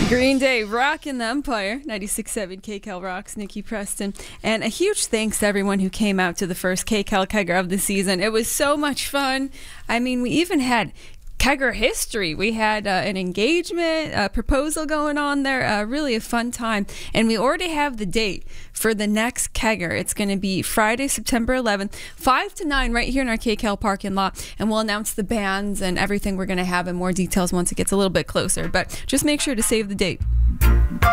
Green Day rocking the Empire. 96.7 KCAL rocks. Nikki Preston. And a huge thanks to everyone who came out to the first KCAL Kegger of the season. It was so much fun. I mean, we even had Kegger history. We had an engagement, a proposal going on there. Really a fun time. And we already have the date for the next Kegger. It's going to be Friday, September 11th, 5 to 9 right here in our KCAL parking lot. And we'll announce the bands and everything we're going to have in more details once it gets a little bit closer. But just make sure to save the date.